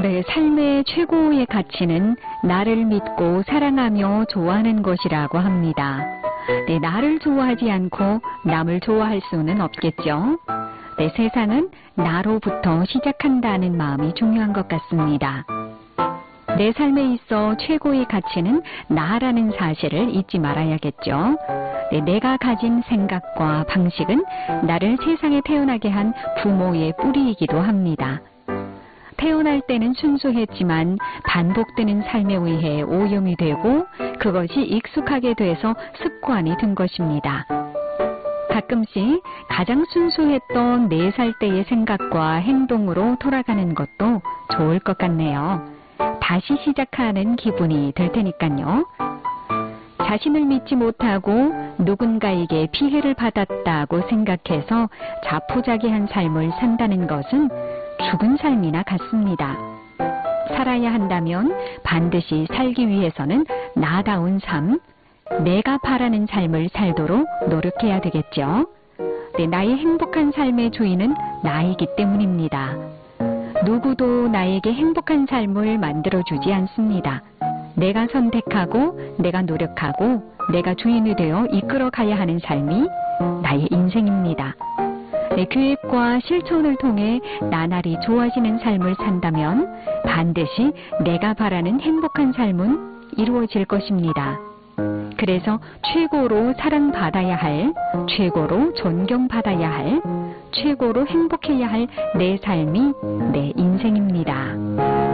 내 삶의 최고의 가치는 나를 믿고 사랑하며 좋아하는 것이라고 합니다. 네, 나를 좋아하지 않고 남을 좋아할 수는 없겠죠. 네, 세상은 나로부터 시작한다는 마음이 중요한 것 같습니다. 내 삶에 있어 최고의 가치는 나라는 사실을 잊지 말아야겠죠. 네, 내가 가진 생각과 방식은 나를 세상에 태어나게 한 부모의 뿌리이기도 합니다. 태어날 때는 순수했지만 반복되는 삶에 의해 오염이 되고 그것이 익숙하게 돼서 습관이 된 것입니다. 가끔씩 가장 순수했던 4살 때의 생각과 행동으로 돌아가는 것도 좋을 것 같네요. 다시 시작하는 기분이 들 테니까요. 자신을 믿지 못하고 누군가에게 피해를 받았다고 생각해서 자포자기한 삶을 산다는 것은 죽은 삶이나 같습니다. 살아야 한다면 반드시 살기 위해서는 나다운 삶, 내가 바라는 삶을 살도록 노력해야 되겠죠. 네, 나의 행복한 삶의 주인은 나이기 때문입니다. 누구도 나에게 행복한 삶을 만들어주지 않습니다. 내가 선택하고 내가 노력하고 내가 주인이 되어 이끌어가야 하는 삶이 나의 인생입니다. 내 계획과 실천을 통해 나날이 좋아지는 삶을 산다면 반드시 내가 바라는 행복한 삶은 이루어질 것입니다. 그래서 최고로 사랑받아야 할, 최고로 존경받아야 할, 최고로 행복해야 할 내 삶이 내 인생입니다.